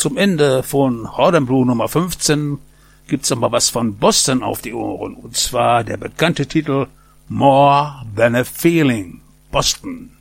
Zum Ende von Hard & Blue Nummer 15 gibt's aber was von Boston auf die Ohren, und zwar der bekannte Titel More Than a Feeling, Boston.